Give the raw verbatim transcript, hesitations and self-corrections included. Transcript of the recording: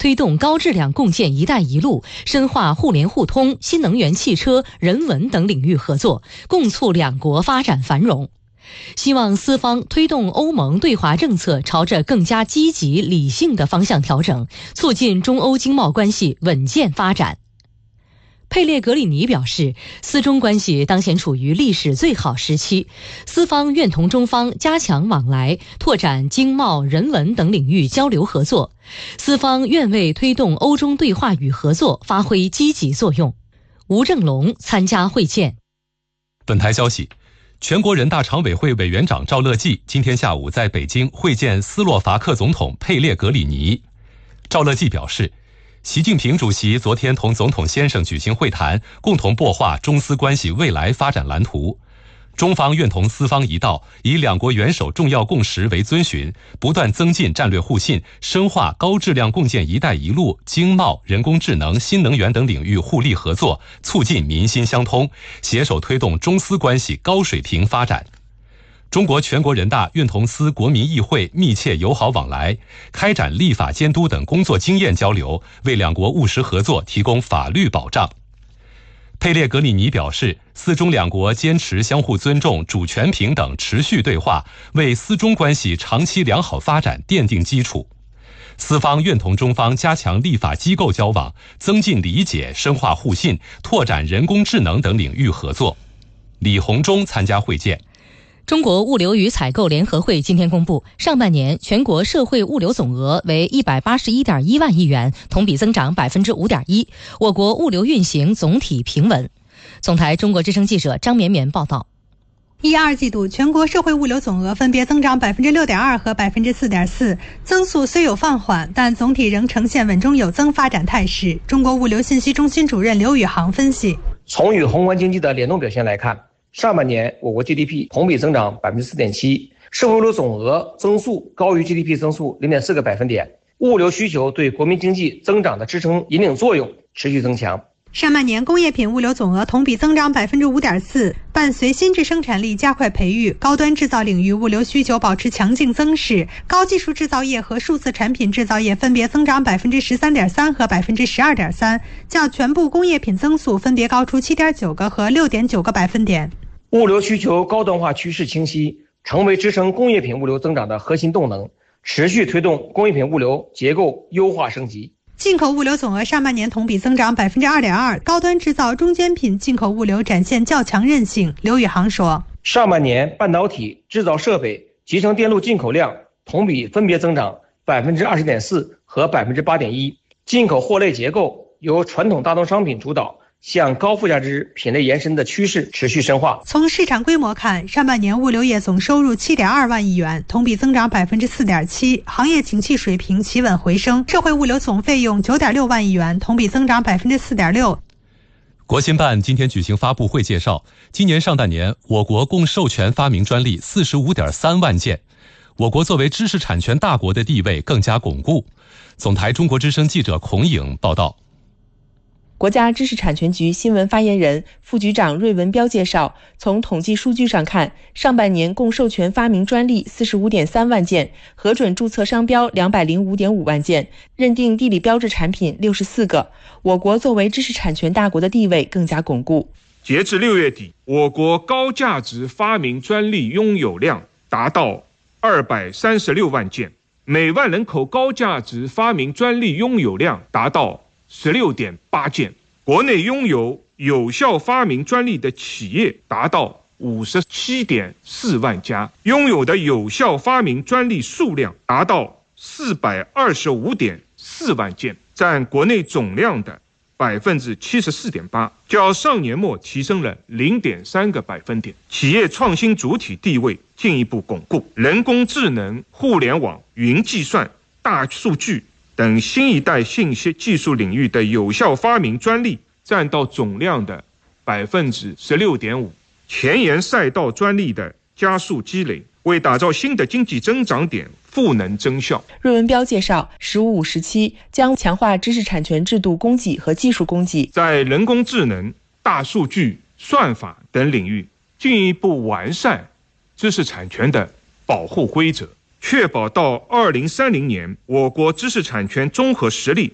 推动高质量共建“一带一路”，深化互联互通、新能源汽车、人文等领域合作，共促两国发展繁荣。希望斯方推动欧盟对华政策朝着更加积极理性的方向调整，促进中欧经贸关系稳健发展。佩列格里尼表示，斯中关系当前处于历史最好时期，斯方愿同中方加强往来，拓展经贸、人文等领域交流合作。斯方愿为推动欧中对话与合作发挥积极作用。吴正龙参加会见。 本台消息，全国人大常委会委员长赵乐际今天下午在北京会见斯洛伐克总统佩列格里尼。赵乐际表示，习近平主席昨天同总统先生举行会谈，共同擘画中斯关系未来发展蓝图。中方愿同斯方一道，以两国元首重要共识为遵循，不断增进战略互信，深化高质量共建“一带一路”经贸、人工智能、新能源等领域互利合作，促进民心相通，携手推动中斯关系高水平发展。中国全国人大愿同斯国民议会密切友好往来，开展立法监督等工作经验交流，为两国务实合作提供法律保障。佩列格里尼表示，斯中两国坚持相互尊重、主权平等，持续对话，为斯中关系长期良好发展奠定基础。斯方愿同中方加强立法机构交往，增进理解，深化互信，拓展人工智能等领域合作。李鸿忠参加会见。 中国物流与采购联合会今天公布，上半年全国社会物流总额为一百八十一点一万亿元，同比增长百分之五点一。我国物流运行总体平稳。总台中国之声记者张绵绵报道。 一二季度全国社会物流总额分别增长百分之六点二和百分之四点四，增速虽有放缓，但总体仍呈现稳中有增发展态势。中国物流信息中心主任刘宇航分析， 从与宏观经济的联动表现来看，上半年我国 G D P 同比增长百分之四点七，社会物流总额增速高于 G D P 增速零点四个百分点，物流需求对国民经济增长的支撑引领作用持续增强。 上半年工业品物流总额同比增长百分之五点四，伴随新质生产力加快培育，高端制造领域物流需求保持强劲增势，高技术制造业和数字产品制造业分别增长百分之十三点三和百分之十二点三，较全部工业品增速分别高出七点九个和六点九个百分点。 物流需求高端化趋势清晰，成为支撑工业品物流增长的核心动能，持续推动工业品物流结构优化升级。 进口物流总额上半年同比增长百分之二点二，高端制造、中间品进口物流展现较强韧性。刘宇航说， 上半年半导体、制造设备、集成电路进口量同比分别增长百分之二十点四和百分之八点一，进口货类结构由传统大宗商品主导，向高附加值品类延伸的趋势持续深化。 从市场规模看，上半年物流业总收入七点二万亿元，同比增长百分之四点七，行业景气水平企稳回升。社会物流总费用九点六万亿元，同比增长百分之四点六。 国新办今天举行发布会介绍，今年上半年我国共授权发明专利四十五点三万件，我国作为知识产权大国的地位更加巩固。总台中国之声记者孔颖报道。 国家知识产权局新闻发言人、副局长芮文彪介绍，从统计数据上看，上半年共授权发明专利四十五点三万件，核准注册商标两百零五点五万件，认定地理标志产品六十四个。我国作为知识产权大国的地位更加巩固。 截至六月底，我国高价值发明专利拥有量达到二百三十六万件，每万人口高价值发明专利拥有量达到十六点八件，国内拥有有效发明专利的企业达到五十七点四万家，拥有的有效发明专利数量达到四百二十五点四万件，占国内总量的百分之七十四点八，较上年末提升了零点三个百分点。企业创新主体地位进一步巩固，人工智能、互联网、云计算、大数据等新一代信息技术领域的有效发明专利占到总量的百分之十六点五，前沿赛道专利的加速积累，为打造新的经济增长点赋能增效。 芮文彪介绍，十五五时期将强化知识产权制度供给和技术供给， 在人工智能、大数据、算法等领域进一步完善知识产权的保护规则，确保到二零三零年，我国知识产权综合实力